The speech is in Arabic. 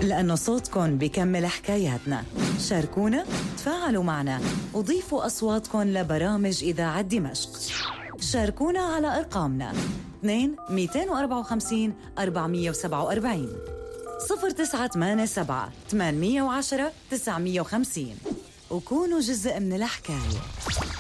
لأنه صوتكن بيكمل حكاياتنا. شاركونا، تفاعلوا معنا، وضيفوا أصواتكن لبرامج إذاعة دمشق. شاركونا على أرقامنا 2-254-447 0987 810 950 وكونوا جزء من الحكاية.